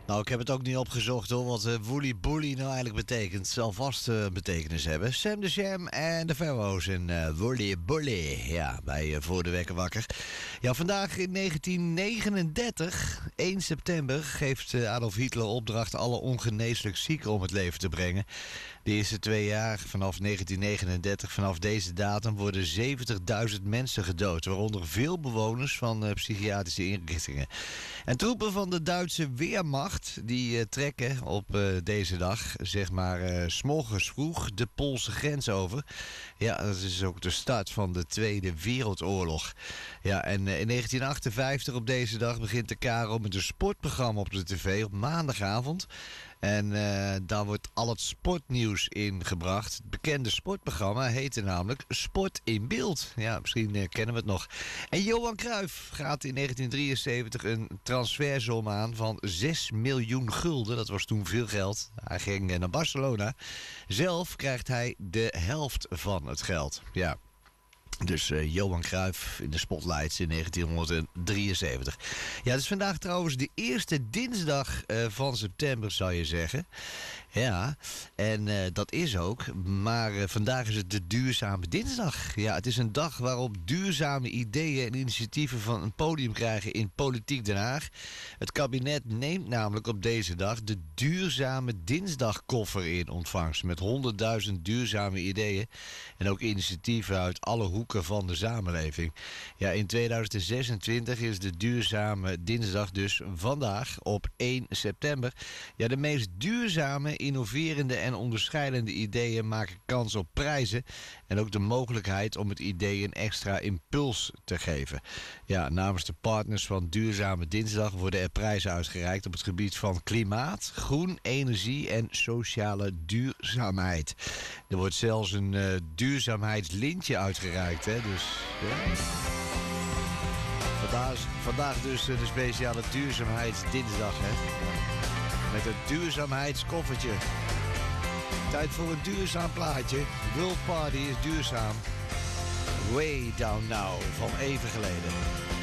Nou, ik heb het ook niet opgezocht hoor, wat Woolly Bully nou eigenlijk betekent. Het zal vast betekenis hebben. Sam de Sham en de Pharaohs en Woolly Bully. Ja, bij Voor de Wekker Wakker. Ja, vandaag in 1939, 1 september, geeft Adolf Hitler opdracht alle ongeneeslijk zieken om het leven te brengen. De eerste 2 jaar vanaf 1939, vanaf deze datum, worden 70.000 mensen gedood. Waaronder veel bewoners van psychiatrische inrichtingen. En troepen van de Duitse Wehrmacht die trekken op deze dag, zeg maar, 's morgens vroeg de Poolse grens over. Ja, dat is ook de start van de Tweede Wereldoorlog. Ja, en in 1958 op deze dag begint de KRO met een sportprogramma op de tv op maandagavond. En daar wordt al het sportnieuws ingebracht. Het bekende sportprogramma heette namelijk Sport in Beeld. Ja, misschien kennen we het nog. En Johan Cruijff gaat in 1973 een transfersom aan van 6 miljoen gulden. Dat was toen veel geld. Hij ging naar Barcelona. Zelf krijgt hij de helft van het geld. Ja. Dus Johan Cruijff in de spotlights in 1973. Ja, het is vandaag trouwens de eerste dinsdag van september, zou je zeggen. Ja, en dat is ook. Maar vandaag is het de Duurzame Dinsdag. Ja, het is een dag waarop duurzame ideeën en initiatieven van een podium krijgen in Politiek Den Haag. Het kabinet neemt namelijk op deze dag de Duurzame Dinsdagkoffer in ontvangst. Met 100.000 duurzame ideeën en ook initiatieven uit alle hoeken van de samenleving. Ja, in 2026 is de Duurzame Dinsdag dus vandaag op 1 september. Ja, de meest duurzame, innoverende en onderscheidende ideeën maken kans op prijzen en ook de mogelijkheid om het idee een extra impuls te geven. Ja, namens de partners van Duurzame Dinsdag worden er prijzen uitgereikt op het gebied van klimaat, groen, energie en sociale duurzaamheid. Er wordt zelfs een duurzaamheidslintje uitgereikt, hè? Dus ja. Vandaag dus de speciale Duurzaamheidsdinsdag, hè? Met een duurzaamheidskoffertje. Tijd voor een duurzaam plaatje. World Party is duurzaam. Way Down Now van even geleden.